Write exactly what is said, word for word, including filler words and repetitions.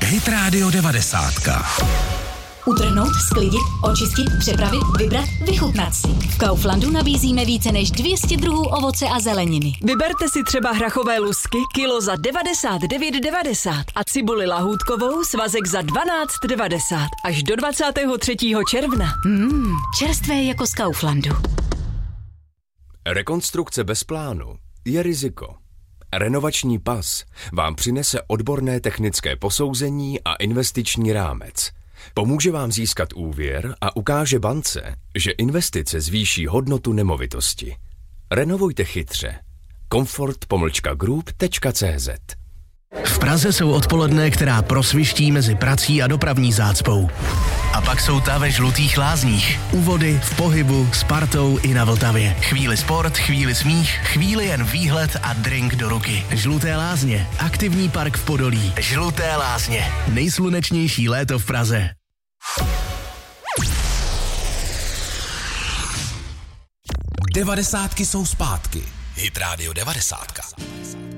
Hit Radio devadesát. Utrhnout, sklidit, očistit, přepravit, vybrat, vychutnat si. V Kauflandu nabízíme více než dvě stě druhů ovoce a zeleniny. Vyberte si třeba hrachové lusky, kilo za devadesát devět devadesát a cibuli lahůdkovou, svazek za dvanáct devadesát. Až do dvacátého třetího června. Mmm, čerstvé jako z Kauflandu. Rekonstrukce bez plánu je riziko. Renovační pas vám přinese odborné technické posouzení a investiční rámec. Pomůže vám získat úvěr a ukáže bance, že investice zvýší hodnotu nemovitosti. Renovujte chytře. Comfort pomlčka group tečka cé zet. V Praze jsou odpoledne, která prosviští mezi prací a dopravní zácpou. A pak jsou ta ve Žlutých Lázních. U vody, v pohybu, s partou i na Vltavě. Chvíli sport, chvíli smích, chvíli jen výhled a drink do ruky. Žluté Lázně. Aktivní park v Podolí. Žluté Lázně. Nejslunečnější léto v Praze. Devadesátky jsou zpátky. Hit Radio devadesát.